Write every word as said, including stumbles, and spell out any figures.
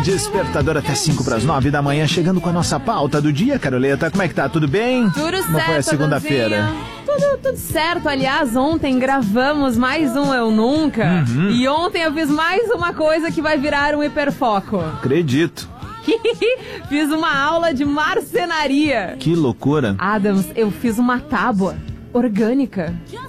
Despertador até cinco para as nove da manhã, chegando com a nossa pauta do dia, Caroleta. Como é que tá? Tudo bem? Tudo certo. Como foi a segunda-feira? Tudo, tudo certo. Aliás, ontem gravamos mais um Eu Nunca. Uhum. E ontem eu fiz mais uma coisa que vai virar um hiperfoco. Acredito. Fiz uma aula de marcenaria. Que loucura. Adams, eu fiz uma tábua orgânica.